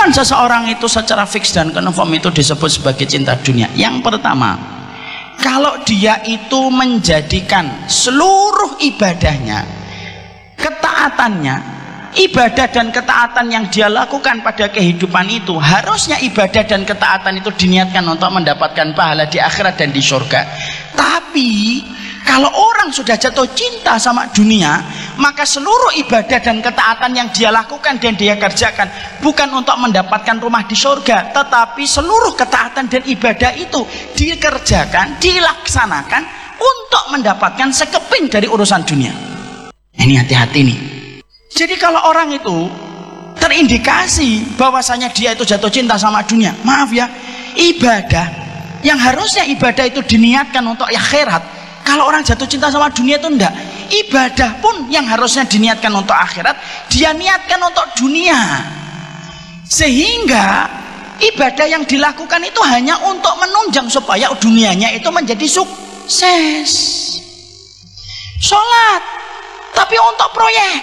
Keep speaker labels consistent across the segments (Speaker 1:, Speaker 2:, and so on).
Speaker 1: Kapan seseorang itu secara fix dan confirm itu disebut sebagai cinta dunia? Yang pertama, kalau dia itu menjadikan seluruh ibadahnya, ketaatannya, ibadah dan ketaatan yang dia lakukan pada kehidupan itu, harusnya ibadah dan ketaatan itu diniatkan untuk mendapatkan pahala di akhirat dan di surga. Tapi kalau orang sudah jatuh cinta sama dunia, maka seluruh ibadah dan ketaatan yang dia lakukan dan dia kerjakan bukan untuk mendapatkan rumah di surga, tetapi seluruh ketaatan dan ibadah itu dikerjakan, dilaksanakan untuk mendapatkan sekeping dari urusan dunia. Ini hati-hati nih. Jadi kalau orang itu terindikasi bahwasanya dia itu jatuh cinta sama dunia, maaf ya, ibadah yang harusnya ibadah itu diniatkan untuk akhirat, kalau orang jatuh cinta sama dunia itu enggak. Ibadah pun yang harusnya diniatkan untuk akhirat, dia niatkan untuk dunia. Sehingga ibadah yang dilakukan itu hanya untuk menunjang supaya dunianya itu menjadi sukses. Sholat, tapi untuk proyek.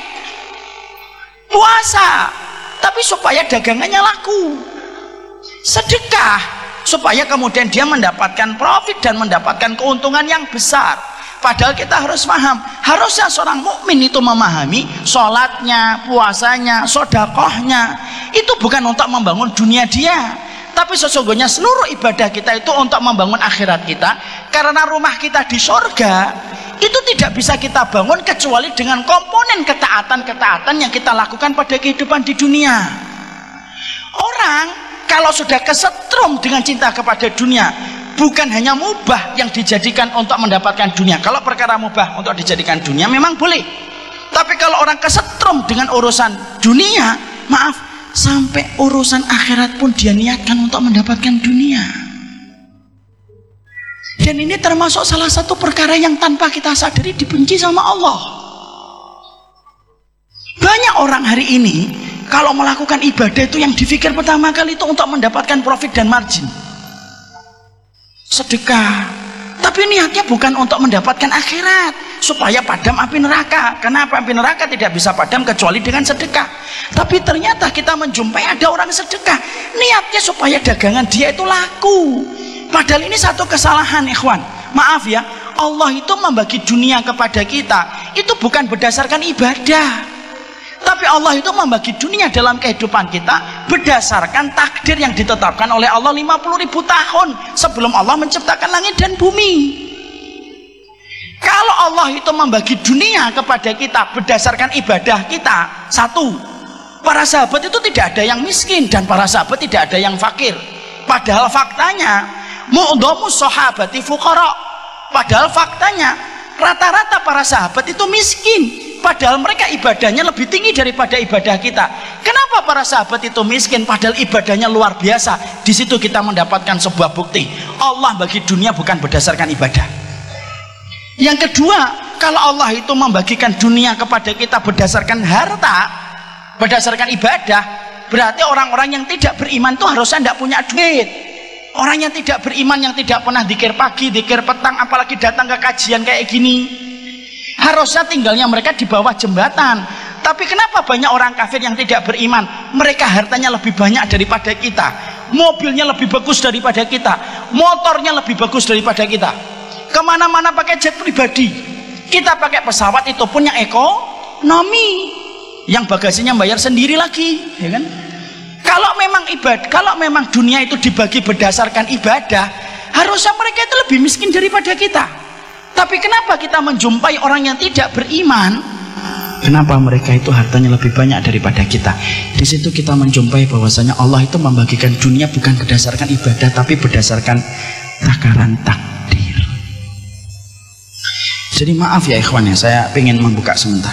Speaker 1: Puasa, tapi supaya dagangannya laku. Sedekah, supaya kemudian dia mendapatkan profit dan mendapatkan keuntungan yang besar. Padahal kita harus paham, harusnya seorang mukmin itu memahami sholatnya, puasanya, sedekahnya itu bukan untuk membangun dunia dia, tapi sesungguhnya seluruh ibadah kita itu untuk membangun akhirat kita. Karena rumah kita di surga itu tidak bisa kita bangun kecuali dengan komponen ketaatan-ketaatan yang kita lakukan pada kehidupan di dunia. Orang kalau sudah kesetrum dengan cinta kepada dunia, bukan hanya mubah yang dijadikan untuk mendapatkan dunia. Kalau perkara mubah untuk dijadikan dunia memang boleh, tapi kalau orang kesetrum dengan urusan dunia, maaf, sampai urusan akhirat pun dia niatkan untuk mendapatkan dunia. Dan ini termasuk salah satu perkara yang tanpa kita sadari dibenci sama Allah. Banyak orang hari ini kalau melakukan ibadah itu yang dipikir pertama kali itu untuk mendapatkan profit dan margin. Sedekah, tapi niatnya bukan untuk mendapatkan akhirat, supaya padam api neraka. Kenapa api neraka tidak bisa padam kecuali dengan sedekah? Tapi ternyata kita menjumpai ada orang sedekah, niatnya supaya dagangan dia itu laku. Padahal ini satu kesalahan, ikhwan. Maaf ya, Allah itu membagi dunia kepada kita itu bukan berdasarkan ibadah, tapi Allah itu membagi dunia dalam kehidupan kita berdasarkan takdir yang ditetapkan oleh Allah 50.000 tahun sebelum Allah menciptakan langit dan bumi. Kalau Allah itu membagi dunia kepada kita berdasarkan ibadah kita, satu, para sahabat itu tidak ada yang miskin dan para sahabat tidak ada yang fakir. Padahal faktanya mu'dhamus sahabati fuqara. Padahal faktanya rata-rata para sahabat itu miskin, padahal mereka ibadahnya lebih tinggi daripada ibadah kita. Kenapa para sahabat itu miskin padahal ibadahnya luar biasa? Di situ kita mendapatkan sebuah bukti Allah bagi dunia bukan berdasarkan ibadah. Yang kedua, kalau Allah itu membagikan dunia kepada kita berdasarkan harta, berdasarkan ibadah, berarti orang-orang yang tidak beriman itu harusnya tidak punya duit. Orang yang tidak beriman, yang tidak pernah dzikir pagi, dzikir petang, apalagi datang ke kajian kayak gini, harusnya tinggalnya mereka di bawah jembatan. Tapi kenapa banyak orang kafir yang tidak beriman? Mereka hartanya lebih banyak daripada kita, mobilnya lebih bagus daripada kita, motornya lebih bagus daripada kita, kemana-mana pakai jet pribadi, kita pakai pesawat itu pun yang ekonomi, yang bagasinya bayar sendiri lagi, ya kan? Kalau memang ibadah, kalau memang dunia itu dibagi berdasarkan ibadah, harusnya mereka itu lebih miskin daripada kita. Tapi kenapa kita menjumpai orang yang tidak beriman? Kenapa mereka itu hartanya lebih banyak daripada kita? Di situ kita menjumpai bahwasanya Allah itu membagikan dunia bukan berdasarkan ibadah, tapi berdasarkan takaran takdir. Jadi maaf ya ikhwan ya, saya ingin membuka sebentar.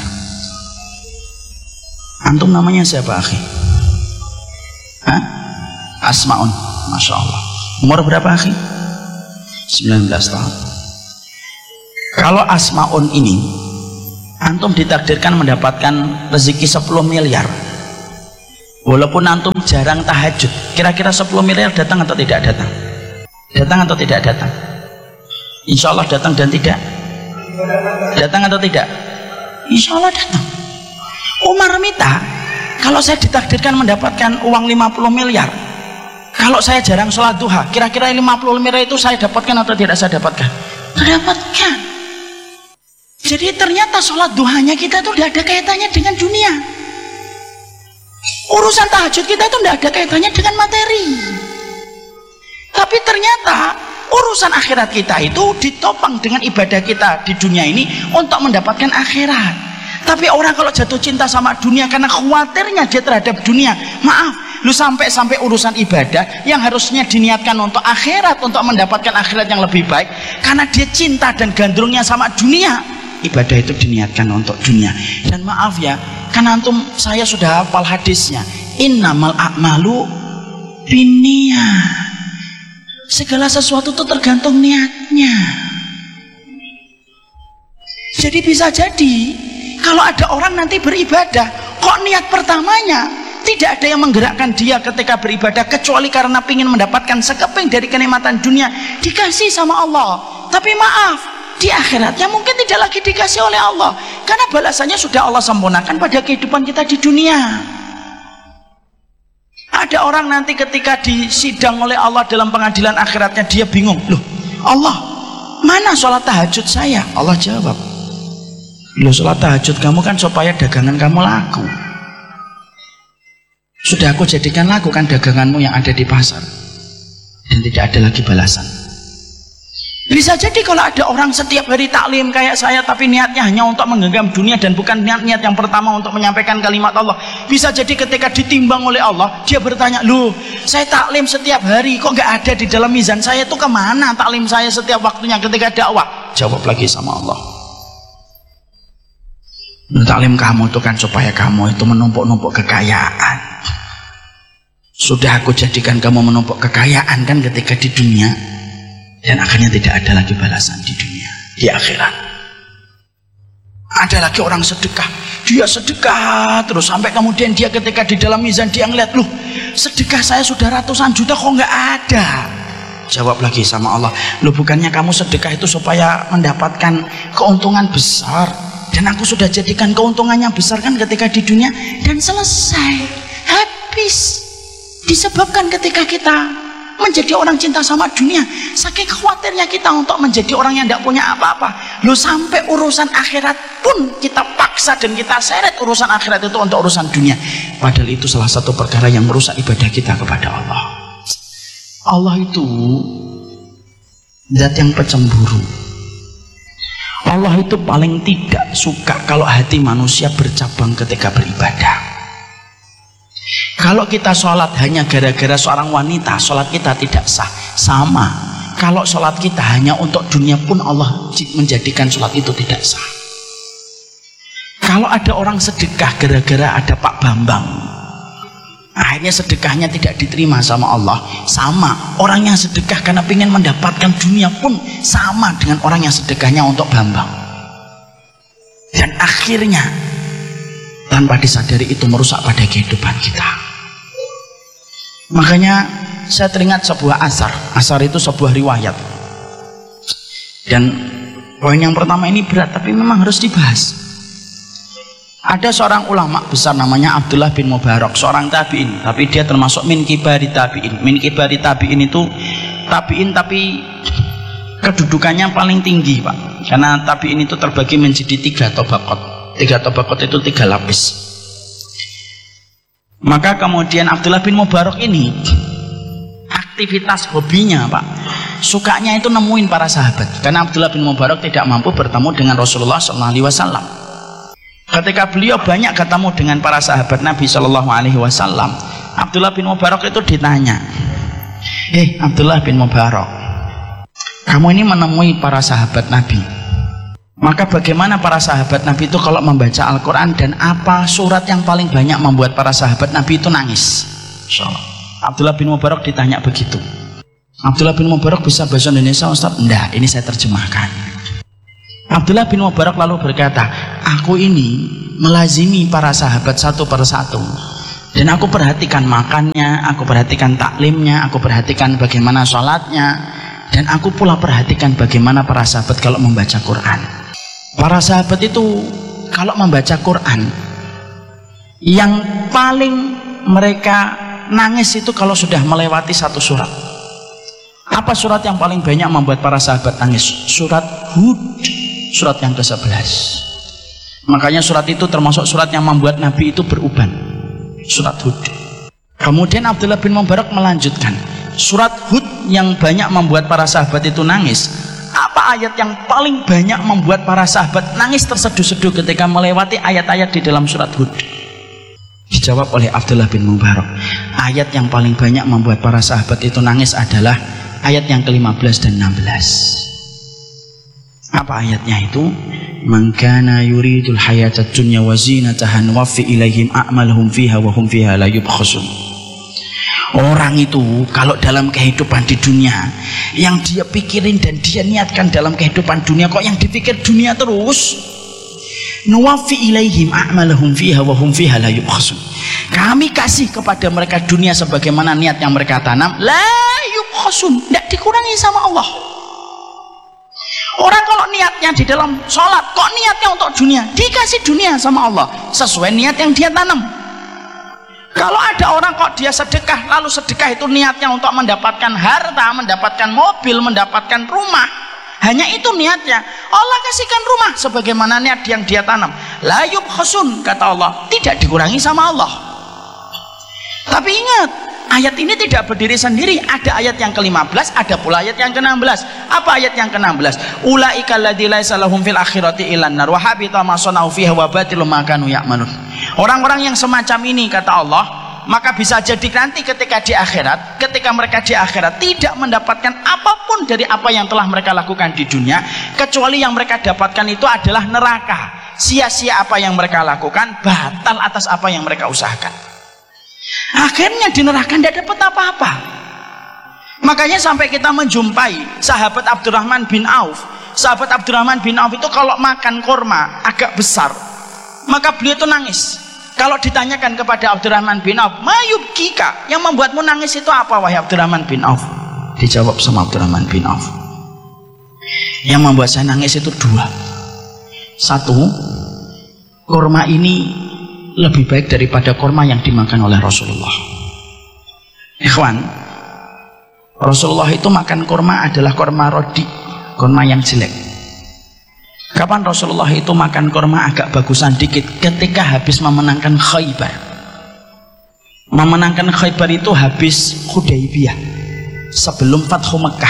Speaker 1: Antum namanya siapa, akhi? Hah? Asmaun, Masya Allah. Umur berapa, akhi? 19 tahun. Kalau Asmaun ini antum ditakdirkan mendapatkan rezeki 10 miliar, walaupun antum jarang tahajud, kira-kira 10 miliar datang atau tidak datang? Datang atau tidak datang? Insya Allah datang dan tidak? Datang atau tidak? Insya Allah datang. Umar minta kalau saya ditakdirkan mendapatkan uang 50 miliar, kalau saya jarang sholat duha, kira-kira 50 miliar itu saya dapatkan atau tidak saya dapatkan? Dapatkan. Jadi ternyata sholat duhanya kita itu tidak ada kaitannya dengan dunia. Urusan tahajud kita itu tidak ada kaitannya dengan materi. Tapi ternyata urusan akhirat kita itu ditopang dengan ibadah kita di dunia ini untuk mendapatkan akhirat. Tapi orang kalau jatuh cinta sama dunia karena khawatirnya dia terhadap dunia, maaf, lu sampai urusan ibadah yang harusnya diniatkan untuk akhirat, untuk mendapatkan akhirat yang lebih baik, karena dia cinta dan gandrungnya sama dunia, ibadah itu diniatkan untuk dunia. Dan maaf ya, karena antum, saya sudah hafal hadisnya, innamal a'malu binniyah. Segala sesuatu itu tergantung niatnya. Jadi bisa jadi kalau ada orang nanti beribadah, kok niat pertamanya tidak ada yang menggerakkan dia ketika beribadah kecuali karena ingin mendapatkan sekeping dari kenikmatan dunia, dikasih sama Allah. Tapi maaf, di akhiratnya mungkin tidak lagi dikasih oleh Allah, karena balasannya sudah Allah sempurnakan pada kehidupan kita di dunia. Ada orang nanti ketika disidang oleh Allah dalam pengadilan akhiratnya, dia bingung, loh Allah, mana sholat tahajud saya? Allah jawab, loh sholat tahajud kamu kan supaya dagangan kamu laku, sudah aku jadikan laku kan daganganmu yang ada di pasar, dan tidak ada lagi balasan. Bisa jadi kalau ada orang setiap hari taklim kayak saya, tapi niatnya hanya untuk menggenggam dunia dan bukan niat yang pertama untuk menyampaikan kalimat Allah, bisa jadi ketika ditimbang oleh Allah, dia bertanya, loh saya taklim setiap hari kok nggak ada di dalam mizan saya, itu kemana taklim saya setiap waktunya ketika dakwah? Jawab lagi sama Allah, taklim kamu itu kan supaya kamu itu menumpuk-numpuk kekayaan, sudah aku jadikan kamu menumpuk kekayaan kan ketika di dunia, dan akhirnya tidak ada lagi balasan di dunia, di akhirat. Ada lagi orang sedekah, dia sedekah terus sampai kemudian dia ketika di dalam mizan dia ngeliat, loh sedekah saya sudah ratusan juta kok nggak ada. Jawab lagi sama Allah, loh bukannya kamu sedekah itu supaya mendapatkan keuntungan besar, dan aku sudah jadikan keuntungannya besar kan ketika di dunia, dan selesai, habis. Disebabkan ketika kita menjadi orang cinta sama dunia, saking khawatirnya kita untuk menjadi orang yang tidak punya apa-apa, lo sampai urusan akhirat pun kita paksa dan kita seret urusan akhirat itu untuk urusan dunia, padahal itu salah satu perkara yang merusak ibadah kita kepada Allah. Allah itu zat yang pecemburu. Allah itu paling tidak suka kalau hati manusia bercabang ketika beribadah. Kalau kita sholat hanya gara-gara seorang wanita, sholat kita tidak sah. Sama, kalau sholat kita hanya untuk dunia pun Allah menjadikan sholat itu tidak sah. Kalau ada orang sedekah gara-gara ada Pak Bambang, akhirnya sedekahnya tidak diterima sama Allah. Sama, orang yang sedekah karena ingin mendapatkan dunia pun sama dengan orang yang sedekahnya untuk Bambang. Dan akhirnya tanpa disadari itu merusak pada kehidupan kita. Makanya saya teringat sebuah asar itu sebuah riwayat, dan poin yang pertama ini berat tapi memang harus dibahas. Ada seorang ulama besar namanya Abdullah bin Mubarak, seorang tabi'in, tapi dia termasuk min kibari tabi'in. Min kibari tabi'in itu tabi'in tapi kedudukannya paling tinggi Pak, karena tabi'in itu terbagi menjadi 3 tabaqat. 3 tabaqat itu 3 lapis. Maka kemudian Abdullah bin Mubarak ini aktivitas hobinya Pak, sukanya itu nemuin para sahabat, karena Abdullah bin Mubarak tidak mampu bertemu dengan Rasulullah SAW. Ketika beliau banyak ketemu dengan para sahabat Nabi SAW, Abdullah bin Mubarak itu ditanya, Abdullah bin Mubarak, kamu ini menemui para sahabat Nabi, maka bagaimana para sahabat Nabi itu kalau membaca Al-Quran, dan apa surat yang paling banyak membuat para sahabat Nabi itu nangis? Abdullah bin Mubarak ditanya begitu. Abdullah bin Mubarak bisa bahasa Indonesia Ustaz? Enggak, ini saya terjemahkan. Abdullah bin Mubarak lalu berkata, aku ini melazimi para sahabat satu persatu, dan aku perhatikan makannya, aku perhatikan taklimnya, aku perhatikan bagaimana sholatnya, dan aku pula perhatikan bagaimana para sahabat kalau membaca Quran. Para sahabat itu kalau membaca Quran Yang paling mereka nangis itu kalau sudah melewati satu surat. Apa surat yang paling banyak membuat para sahabat nangis? Surat Hud, surat yang ke-11. Makanya surat itu termasuk surat yang membuat Nabi itu beruban, surat Hud. Kemudian Abdullah bin Mubarak melanjutkan, surat Hud yang banyak membuat para sahabat itu nangis. Apa ayat yang paling banyak membuat para sahabat nangis terseduh-seduh ketika melewati ayat-ayat di dalam surat Hud? Dijawab oleh Abdullah bin Mubarak, ayat yang paling banyak membuat para sahabat itu nangis adalah ayat yang ke-15 dan 16. Apa ayatnya itu? Man kana yuridul hayatad dunya wa zinataha nuwaffi ilaihim a'malahum fiha wa hum fiha la yubkhasun. Orang itu kalau dalam kehidupan di dunia yang dia pikirin dan dia niatkan dalam kehidupan dunia, kok yang dipikir dunia terus, nuwaffi ilaihim a'malahum fiha wa hum fiha la yubkhasun. Kami kasih kepada mereka dunia sebagaimana niat yang mereka tanam, la yubkhasun, tidak dikurangi sama Allah. Orang kalau niatnya di dalam sholat, kok niatnya untuk dunia, dikasih dunia sama Allah sesuai niat yang dia tanam. Kalau ada orang kok dia sedekah, lalu sedekah itu niatnya untuk mendapatkan harta, mendapatkan mobil, mendapatkan rumah, hanya itu niatnya, Allah kasihkan rumah sebagaimana niat yang dia tanam, la yubkhasun, kata Allah, tidak dikurangi sama Allah. Tapi ingat, ayat ini tidak berdiri sendiri, ada ayat yang ke-15, ada pula ayat yang ke-16. Apa ayat yang ke-16? Ulaika alladzina laisa lahum fil akhirati illan nar wa habita ma sanau fiha wa batilum ma kanu ya'malun. Orang-orang yang semacam ini, kata Allah, maka bisa jadi nanti ketika di akhirat, ketika mereka di akhirat tidak mendapatkan apapun dari apa yang telah mereka lakukan di dunia, kecuali yang mereka dapatkan itu adalah neraka. Sia-sia apa yang mereka lakukan, batal atas apa yang mereka usahakan. Akhirnya di neraka tidak dapat apa-apa. Makanya sampai kita menjumpai sahabat Abdurrahman bin Auf. Sahabat Abdurrahman bin Auf itu kalau makan kurma agak besar, maka beliau itu nangis. Kalau ditanyakan kepada Abdurrahman bin Auf, mayubkika, yang membuatmu nangis itu apa wahai Abdurrahman bin Auf? Dijawab sama Abdurrahman bin Auf, yang membuat saya nangis itu dua. Satu, kurma ini lebih baik daripada kurma yang dimakan oleh Rasulullah. Ikhwan, Rasulullah itu makan kurma adalah kurma rodi, kurma yang jelek. Kapan Rasulullah itu makan kurma agak bagusan dikit? Ketika habis memenangkan Khaybar. Memenangkan Khaybar itu habis Hudaybiyah, sebelum Fathu Mekah,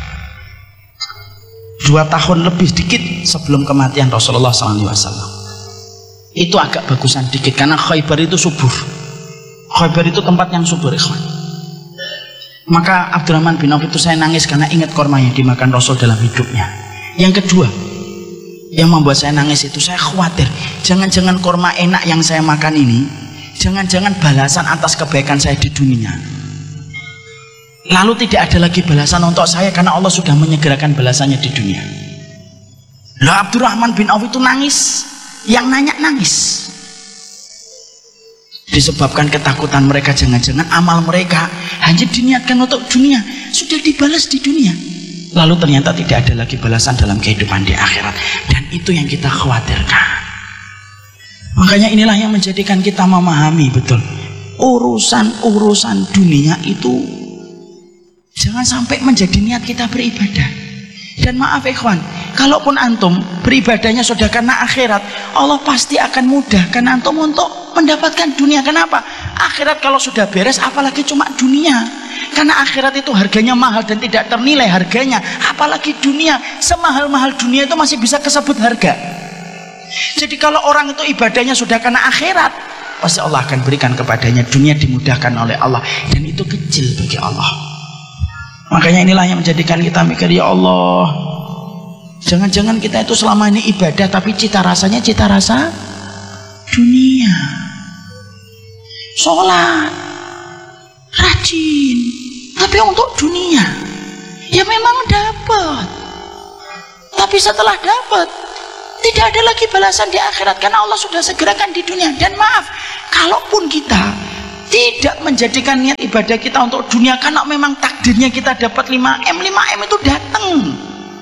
Speaker 1: 2 tahun lebih dikit sebelum kematian Rasulullah SAW. Itu agak bagusan dikit karena Khaybar itu subur. Khaybar itu tempat yang subur, ikhwan. Maka Abdurrahman bin Auf itu saya nangis karena ingat kurma yang dimakan Rasul dalam hidupnya. Yang kedua, yang membuat saya nangis itu, saya khawatir jangan-jangan kurma enak yang saya makan ini, jangan-jangan balasan atas kebaikan saya di dunia, lalu tidak ada lagi balasan untuk saya karena Allah sudah menyegerakan balasannya di dunia. Lah Abdurrahman bin Auf itu nangis, yang nanya nangis, disebabkan ketakutan mereka jangan-jangan amal mereka hanya diniatkan untuk dunia, sudah dibalas di dunia, lalu ternyata tidak ada lagi balasan dalam kehidupan di akhirat. Dan itu yang kita khawatirkan. Makanya inilah yang menjadikan kita memahami betul urusan-urusan dunia itu jangan sampai menjadi niat kita beribadah. Dan maaf ikhwan, kalaupun antum beribadahnya sudah karena akhirat, Allah pasti akan mudahkan antum untuk mendapatkan dunia. Kenapa? Akhirat kalau sudah beres apalagi cuma dunia. Karena akhirat itu harganya mahal dan tidak ternilai harganya. Apalagi dunia, semahal-mahal dunia itu masih bisa kesebut harga. Jadi kalau orang itu ibadahnya sudah karena akhirat, pasti Allah akan berikan kepadanya dunia, dimudahkan oleh Allah, dan itu kecil bagi Allah. Makanya inilah yang menjadikan kita mikir, ya Allah, jangan-jangan kita itu selama ini ibadah tapi cita rasanya cita rasa dunia. Sholat rajin tapi untuk dunia, ya memang dapat, tapi setelah dapat tidak ada lagi balasan di akhirat karena Allah sudah segerakan di dunia. Dan maaf, kalaupun kita tidak menjadikan niat ibadah kita untuk dunia karena memang takdirnya kita dapat 5M itu datang,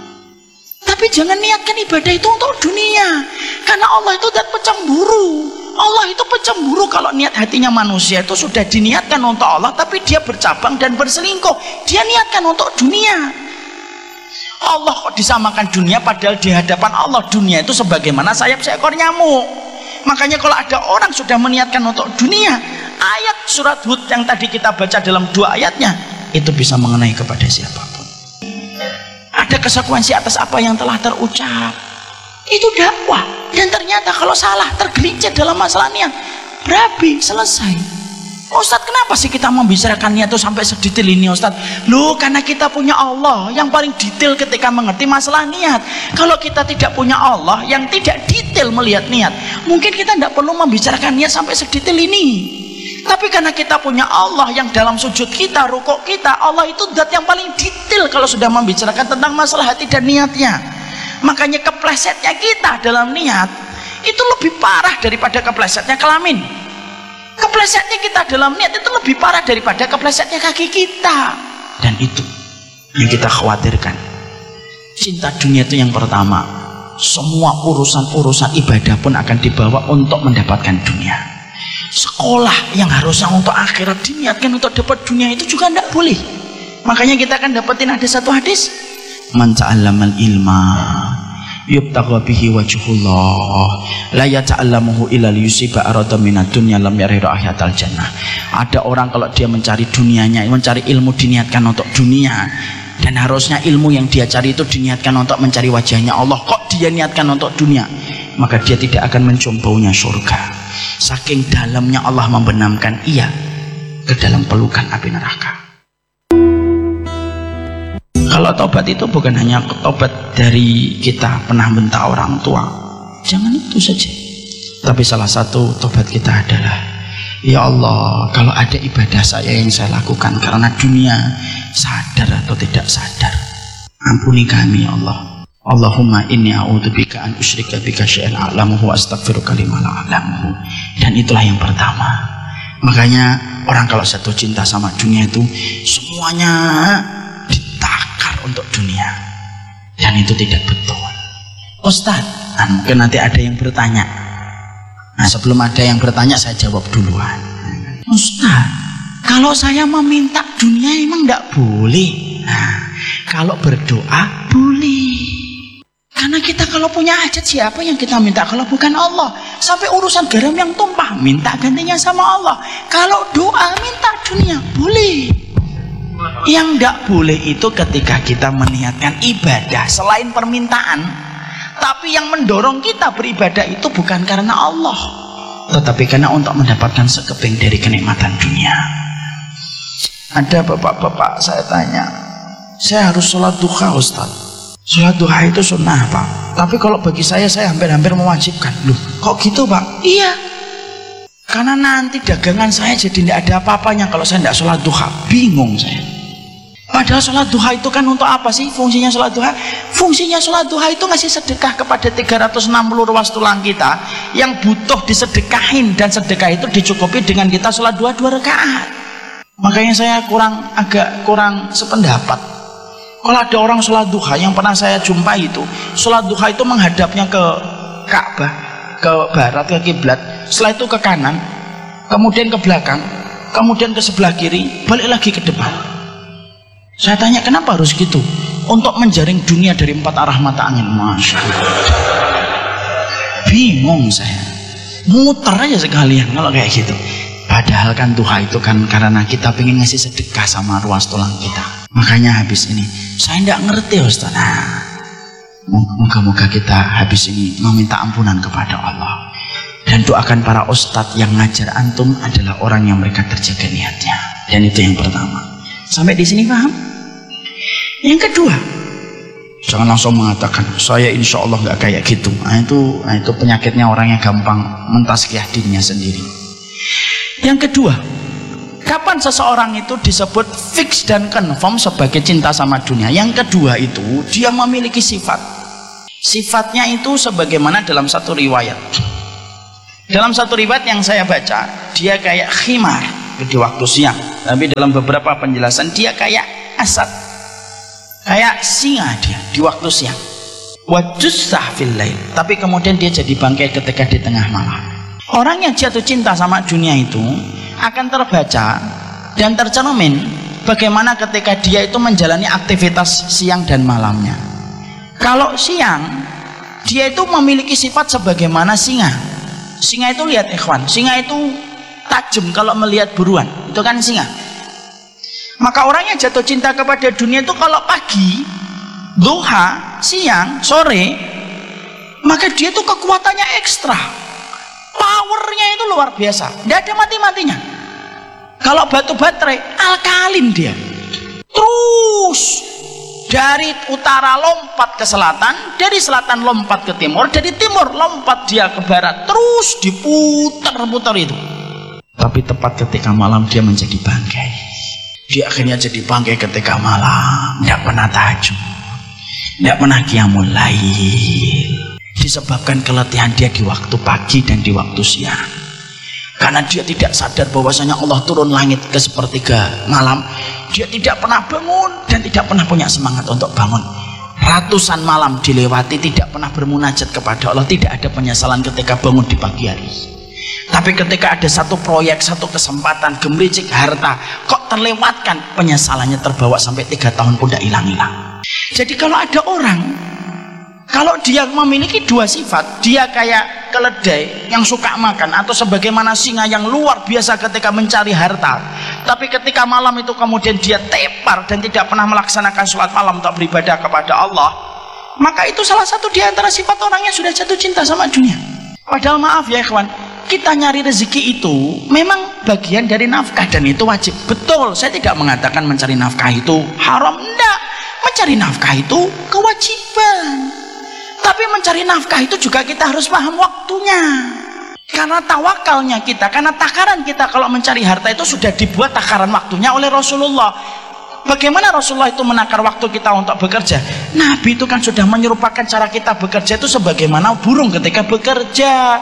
Speaker 1: tapi jangan niatkan ibadah itu untuk dunia karena Allah itu zat pencemburu. Allah itu pencemburu kalau niat hatinya manusia itu sudah diniatkan untuk Allah, tapi dia bercabang dan berselingkuh. Dia niatkan untuk dunia. Allah kok disamakan dunia, padahal di hadapan Allah dunia itu sebagaimana sayap seekor nyamuk. Makanya kalau ada orang sudah meniatkan untuk dunia, ayat surat Hud yang tadi kita baca dalam 2 ayatnya itu bisa mengenai kepada siapapun. Ada konsekuensi atas apa yang telah terucap. Itu dakwah. Dan ternyata kalau salah, tergelincir dalam masalah niat, berabi, selesai. Ustadz, kenapa sih kita membicarakan niat itu sampai sedetail ini, Ustadz? Loh, karena kita punya Allah yang paling detail ketika mengerti masalah niat. Kalau kita tidak punya Allah yang tidak detail melihat niat, mungkin kita tidak perlu membicarakan niat sampai sedetail ini. Tapi karena kita punya Allah yang dalam sujud kita, rukuk kita, Allah itu zat yang paling detail kalau sudah membicarakan tentang masalah hati dan niatnya. Makanya keplesetnya kita dalam niat itu lebih parah daripada keplesetnya kelamin. Keplesetnya kita dalam niat itu lebih parah daripada keplesetnya kaki kita. Dan itu yang kita khawatirkan. Cinta dunia itu yang pertama. Semua urusan-urusan ibadah pun akan dibawa untuk mendapatkan dunia. Sekolah yang harusnya untuk akhirat diniatkan untuk dapat dunia itu juga tidak boleh. Makanya kita akan dapetin ada satu hadis, man ta'allamal ilma yubtagha bihi wajhullah la yata'allamuhu illa liyusiba arada minad dunya lam yaridu ahyatal jannah. Ada orang kalau dia mencari dunianya, mencari ilmu diniatkan untuk dunia, dan harusnya ilmu yang dia cari itu diniatkan untuk mencari wajahnya Allah, kok dia niatkan untuk dunia, maka dia tidak akan mencium baunya surga. Saking dalamnya Allah membenamkan ia ke dalam pelukan api neraka. Kalau tobat itu bukan hanya tobat dari kita pernah bentak orang tua, jangan itu saja. Tapi salah satu tobat kita adalah, ya Allah, kalau ada ibadah saya yang saya lakukan karena dunia, sadar atau tidak sadar, ampuni kami ya Allah. Allahumma inni a'udzubika an usyrika bika syai'an a'lamuhu wa astaghfiruka lima la a'lamuhu. Dan itulah yang pertama. Makanya orang kalau jatuh cinta sama dunia itu semuanya untuk dunia, dan itu tidak betul. Ustadz, mungkin nanti ada yang bertanya. Nah, sebelum ada yang bertanya saya jawab duluan. Ustadz, kalau saya meminta dunia emang tidak boleh? Nah, kalau berdoa boleh. Karena kita kalau punya hajat, siapa yang kita minta kalau bukan Allah? Sampai urusan garam yang tumpah minta gantinya sama Allah. Kalau doa minta dunia boleh. Yang tidak boleh itu ketika kita meniatkan ibadah selain permintaan, tapi yang mendorong kita beribadah itu bukan karena Allah, tetapi karena untuk mendapatkan sekeping dari kenikmatan dunia. Ada bapak-bapak saya tanya, saya harus sholat duha Ustaz. Sholat duha itu sunnah Pak, tapi kalau bagi saya hampir-hampir mewajibkan. Loh, kok gitu Pak? Iya, karena nanti dagangan saya jadi tidak ada apa-apanya kalau saya tidak sholat duha. Bingung saya. Padahal sholat duha itu kan untuk apa sih fungsinya sholat duha? Fungsinya sholat duha itu ngasih sedekah kepada 360 ruas tulang kita yang butuh disedekahin, dan sedekah itu dicukupi dengan kita sholat 2 rakaat. Makanya saya agak kurang sependapat. Kalau ada orang sholat duha yang pernah saya jumpai itu, sholat duha itu menghadapnya ke Ka'bah, ke barat, ke kiblat, setelah itu ke kanan, kemudian ke belakang, kemudian ke sebelah kiri, balik lagi ke depan. Saya tanya, kenapa harus gitu? Untuk menjaring dunia dari 4 arah mata angin. Masya Allah. Bingung saya. Muter aja sekalian kalau kayak gitu. Padahal kan duha itu kan karena kita pengen ngasih sedekah sama ruas tulang kita. Makanya habis ini saya tidak ngerti Ustaz. Nah, moga-moga kita habis ini meminta ampunan kepada Allah. Dan doakan para ustadz yang ngajar antum adalah orang yang mereka terjaga niatnya. Dan itu yang pertama. Sampai di sini paham? Yang kedua, jangan langsung mengatakan saya insya Allah nggak kayak gitu. Nah itu penyakitnya orang yang gampang mentazkiyah dirinya sendiri. Yang kedua, kapan seseorang itu disebut fix dan confirm sebagai cinta sama dunia? Yang kedua itu dia memiliki sifat. Sifatnya itu sebagaimana dalam satu riwayat. Dalam satu riwayat yang saya baca, dia kayak khimar di waktu siang. Tapi dalam beberapa penjelasan dia kayak asad, kayak singa dia di waktu siang. Wajussah fil lail, tapi kemudian dia jadi bangkai ketika di tengah malam. Orang yang jatuh cinta sama dunia itu akan terbaca dan tercermin bagaimana ketika dia itu menjalani aktivitas siang dan malamnya. Kalau siang, dia itu memiliki sifat sebagaimana singa. Singa itu lihat ikhwan, singa itu tajam kalau melihat buruan, itu kan singa. Maka orang yang jatuh cinta kepada dunia itu kalau pagi, duha, siang, sore, maka dia itu kekuatannya ekstra, powernya itu luar biasa, tidak ada mati-matinya. Kalau batu baterai, alkalin dia, terus dari utara lompat ke selatan, dari selatan lompat ke timur, dari timur lompat dia ke barat, terus diputar-putar itu. Tapi tepat ketika malam dia menjadi bangkai. Dia akhirnya jadi bangkai ketika malam, tidak pernah tahajud, tidak pernah qiyamul lail, disebabkan keletihan dia di waktu pagi dan di waktu siang. Karena dia tidak sadar bahwasanya Allah turun langit ke sepertiga malam, dia tidak pernah bangun dan tidak pernah punya semangat untuk bangun. Ratusan malam dilewati tidak pernah bermunajat kepada Allah, tidak ada penyesalan ketika bangun di pagi hari. Tapi ketika ada satu proyek, satu kesempatan, gemericik harta, kok terlewatkan, penyesalannya terbawa sampai 3 tahun pun tidak hilang-hilang. Jadi kalau ada orang, kalau dia memiliki dua sifat, dia kayak keledai yang suka makan, atau sebagaimana singa yang luar biasa ketika mencari harta, tapi ketika malam itu kemudian dia tepar dan tidak pernah melaksanakan sholat malam untuk beribadah kepada Allah, maka itu salah satu di antara sifat orang yang sudah jatuh cinta sama dunia. Padahal maaf ya ikhwan, kita nyari rezeki itu memang bagian dari nafkah dan itu wajib. Betul, saya tidak mengatakan mencari nafkah itu haram, enggak. Mencari nafkah itu kewajiban. Tapi mencari nafkah itu juga kita harus paham waktunya. Karena tawakalnya kita, karena takaran kita kalau mencari harta itu sudah dibuat takaran waktunya oleh Rasulullah. Bagaimana Rasulullah itu menakar waktu kita untuk bekerja? Nabi itu kan sudah menyerupakan cara kita bekerja itu sebagaimana burung ketika bekerja.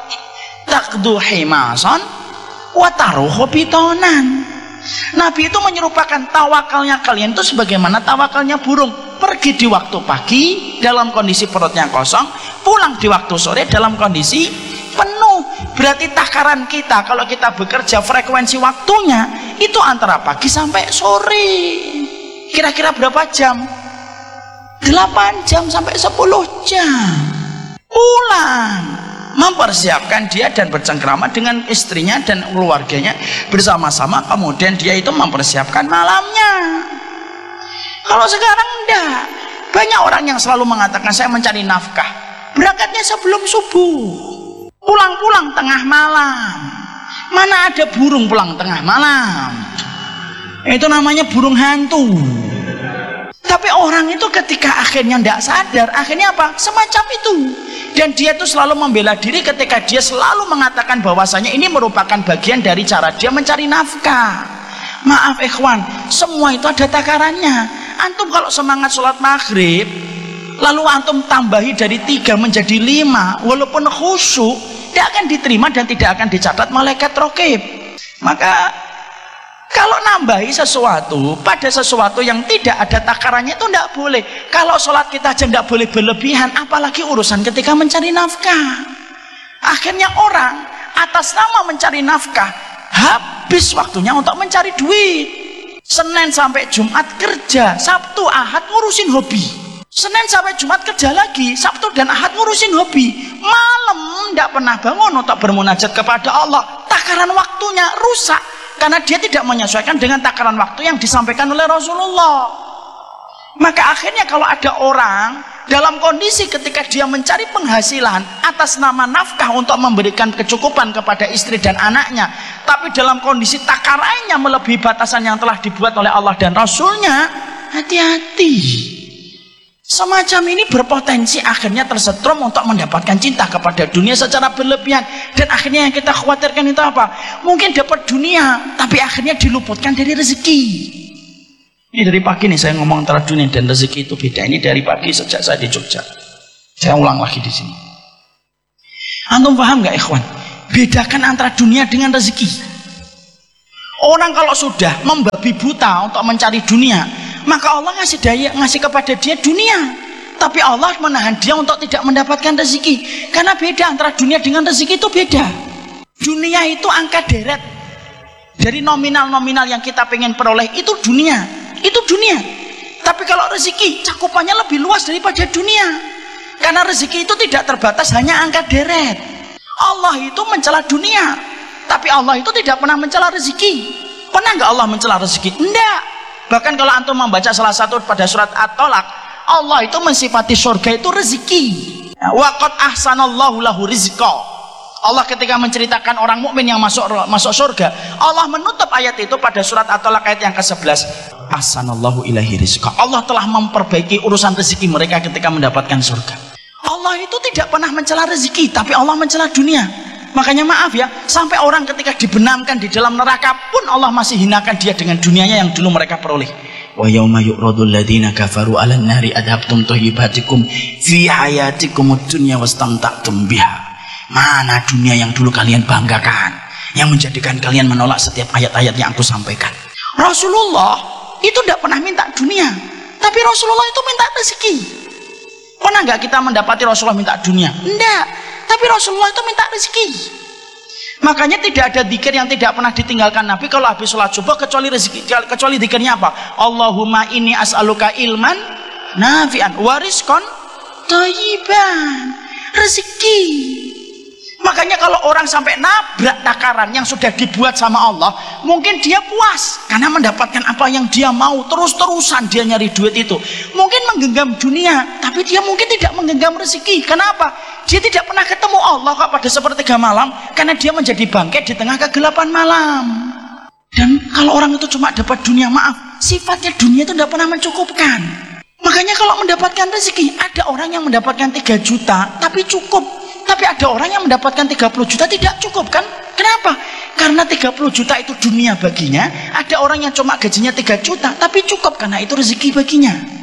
Speaker 1: Taqdu himasan wa taruhu bitonan. Nabi itu menyerupakan tawakalnya kalian itu sebagaimana tawakalnya burung, pergi di waktu pagi dalam kondisi perutnya kosong, pulang di waktu sore dalam kondisi penuh. Berarti takaran kita kalau kita bekerja, frekuensi waktunya itu antara pagi sampai sore. Kira-kira berapa jam? 8 jam sampai 10 jam. Pulang, mempersiapkan dia dan bercengkrama dengan istrinya dan keluarganya bersama-sama, kemudian dia itu mempersiapkan malamnya. Kalau sekarang enggak, banyak orang yang selalu mengatakan saya mencari nafkah, berangkatnya sebelum subuh, pulang-pulang tengah malam. Mana ada burung pulang tengah malam? Itu namanya burung hantu. Tapi orang itu ketika akhirnya tidak sadar, akhirnya apa? Semacam itu. Dan dia itu selalu membela diri ketika dia selalu mengatakan bahwasanya ini merupakan bagian dari cara dia mencari nafkah. Maaf ikhwan, semua itu ada takarannya. Antum kalau semangat sholat maghrib, lalu antum tambahi dari 3 menjadi 5, walaupun khusyuk, tidak akan diterima dan tidak akan dicatat malaikat raqib. Maka kalau nambahi sesuatu pada sesuatu yang tidak ada takarannya itu tidak boleh. Kalau sholat kita aja tidak boleh berlebihan, apalagi urusan ketika mencari nafkah. Akhirnya orang atas nama mencari nafkah habis waktunya untuk mencari duit. Senin sampai Jumat kerja, Sabtu Ahad ngurusin hobi. Senin sampai Jumat kerja lagi, Sabtu dan Ahad ngurusin hobi. Malam tidak pernah bangun untuk bermunajat kepada Allah. Takaran waktunya rusak karena dia tidak menyesuaikan dengan takaran waktu yang disampaikan oleh Rasulullah. Maka akhirnya kalau ada orang dalam kondisi ketika dia mencari penghasilan atas nama nafkah untuk memberikan kecukupan kepada istri dan anaknya, tapi dalam kondisi takarannya melebihi batasan yang telah dibuat oleh Allah dan Rasulnya, hati-hati. Semacam ini berpotensi akhirnya tersetrum untuk mendapatkan cinta kepada dunia secara berlebihan. Dan akhirnya yang kita khawatirkan itu apa? Mungkin dapat dunia, tapi akhirnya diluputkan dari rezeki. Ini dari pagi nih saya ngomong antara dunia dan rezeki itu beda. Ini dari pagi sejak saya di Jogja. Saya ulang lagi di sini. Antum paham gak ikhwan? Bedakan antara dunia dengan rezeki. Orang kalau sudah membabi buta untuk mencari dunia, maka Allah ngasih daya, ngasih kepada dia dunia, tapi Allah menahan dia untuk tidak mendapatkan rezeki. Karena beda antara dunia dengan rezeki itu beda. Dunia itu angka deret. Dari nominal-nominal yang kita pengen peroleh itu dunia. Itu dunia. Tapi kalau rezeki cakupannya lebih luas daripada dunia. Karena rezeki itu tidak terbatas hanya angka deret. Allah itu mencela dunia, tapi Allah itu tidak pernah mencela rezeki. Pernah nggak Allah mencela rezeki? Enggak. Bahkan kalau antum membaca salah satu pada surat At-Tolak, Allah itu mensifati surga itu rezeki. Wa qad ahsanallahu lahu rizqa. Allah ketika menceritakan orang mukmin yang masuk surga, Allah menutup ayat itu pada surat At-Tolak ayat yang ke-11. Ahsanallahu ilaihi rizqa. Allah telah memperbaiki urusan rezeki mereka ketika mendapatkan surga. Allah itu tidak pernah mencela rezeki, tapi Allah mencela dunia. Makanya maaf ya, sampai orang ketika dibenamkan di dalam neraka pun Allah masih hinakan dia dengan dunianya yang dulu mereka peroleh. Wa yauma yu'radul ladzina kafaru 'alan nari adhabtum thayyibatikum fi hayatikumud dunya wastamta'tum biha. Mana dunia yang dulu kalian banggakan, yang menjadikan kalian menolak setiap ayat-ayat yang aku sampaikan. Rasulullah itu tidak pernah minta dunia, tapi Rasulullah itu minta rezeki. Pernah nggak kita mendapati Rasulullah minta dunia? Enggak, tapi Rasulullah itu minta rezeki. Makanya tidak ada dzikir yang tidak pernah ditinggalkan Nabi kalau habis sholat subuh kecuali rezeki, kecuali dzikirnya apa? Allahumma inni as'aluka ilman nafi'an wa rizqan thayyiban. Rezeki. Makanya kalau orang sampai nabrak takaran yang sudah dibuat sama Allah, mungkin dia puas karena mendapatkan apa yang dia mau, terus-terusan dia nyari duit itu. Mungkin menggenggam dunia, tapi dia mungkin tidak menggenggam rezeki. Kenapa? Dia tidak pernah ketemu Allah kok pada sepertiga malam, karena dia menjadi bangkai di tengah kegelapan malam. Dan kalau orang itu cuma dapat dunia, maaf, sifatnya dunia itu tidak pernah mencukupkan. Makanya kalau mendapatkan rezeki, ada orang yang mendapatkan 3 juta tapi cukup. Tapi ada orang yang mendapatkan 30 juta tidak cukup kan? Kenapa? Karena 30 juta itu dunia baginya. Ada orang yang cuma gajinya 3 juta tapi cukup karena itu rezeki baginya.